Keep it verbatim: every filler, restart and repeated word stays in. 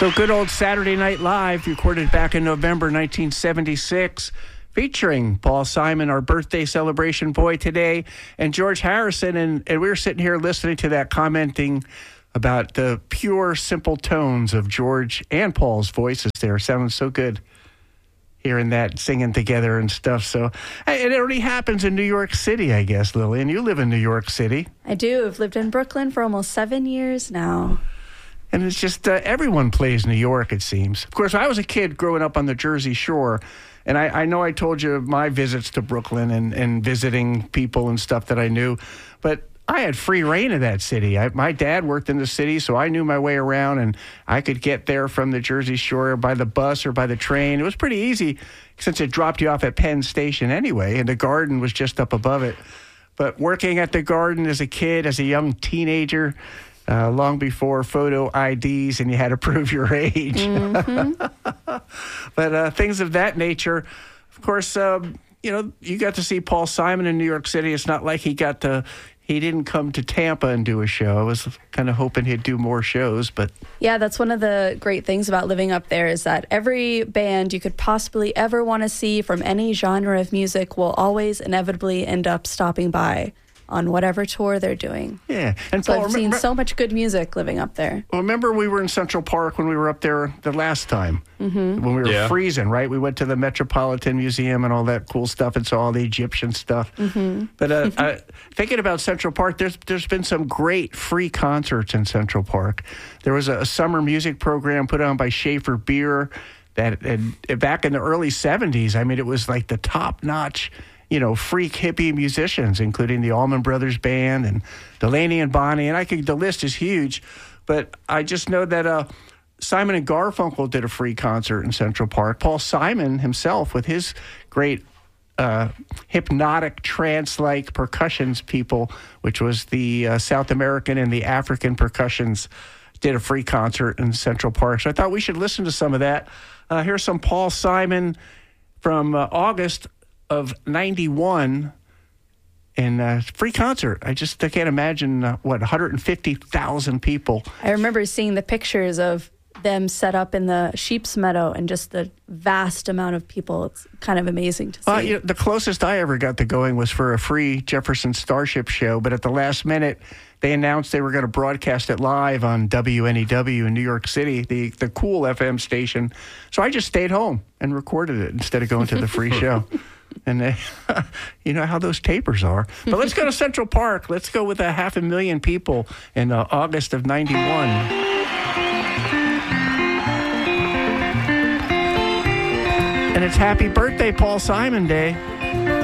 So good old Saturday Night Live, recorded back in November nineteen seventy-six, featuring Paul Simon, our birthday celebration boy today, and George Harrison. And, and we were sitting here listening to that, commenting about the pure, simple tones of George and Paul's voices there. Sounding so good hearing that, singing together and stuff. So hey, it already happens in New York City, I guess, Lillian. You live in New York City. I do. I've lived in Brooklyn for almost seven years now. And it's just uh, everyone plays New York, it seems. Of course, I was a kid growing up on the Jersey Shore, and I, I know I told you my visits to Brooklyn and, and visiting people and stuff that I knew, but I had free reign of that city. I, my dad worked in the city, so I knew my way around, and I could get there from the Jersey Shore by the bus or by the train. It was pretty easy since it dropped you off at Penn Station anyway, and the Garden was just up above it. But working at the Garden as a kid, as a young teenager, Uh, long before photo I Ds and you had to prove your age. Mm-hmm. But uh, things of that nature. Of course, um, you know, you got to see Paul Simon in New York City. It's not like he got to, he didn't come to Tampa and do a show. I was kind of hoping he'd do more shows, but. Yeah, that's one of the great things about living up there is that every band you could possibly ever want to see from any genre of music will always inevitably end up stopping by on whatever tour they're doing. Yeah. And so Paul, I've seen remember, so much good music living up there. Well, remember we were in Central Park when we were up there the last time, mm-hmm. when we were yeah. freezing, right? We went to the Metropolitan Museum and all that cool stuff and saw all the Egyptian stuff. Mm-hmm. But uh, uh, thinking about Central Park, there's there's been some great free concerts in Central Park. There was a, a summer music program put on by Schaefer Beer that and, and back in the early seventies, I mean, it was like the top-notch, you know, freak hippie musicians, including the Allman Brothers Band and Delaney and Bonnie. And I could, the list is huge. But I just know that uh, Simon and Garfunkel did a free concert in Central Park. Paul Simon himself, with his great uh, hypnotic trance-like percussions people, which was the uh, South American and the African percussions, did a free concert in Central Park. So I thought we should listen to some of that. Uh, here's some Paul Simon from uh, August of ninety-one, and uh, free concert. I just I can't imagine, uh, what, one hundred fifty thousand people. I remember seeing the pictures of them set up in the sheep's meadow and just the vast amount of people. It's kind of amazing to see. Uh, you know, the closest I ever got to going was for a free Jefferson Starship show, but at the last minute, they announced they were going to broadcast it live on W N E W in New York City, the, the cool F M station. So I just stayed home and recorded it instead of going to the free show. And they, you know how those tapers are. But let's go to Central Park. Let's go with a half a million people in uh, August of ninety-one. And it's Happy Birthday, Paul Simon Day.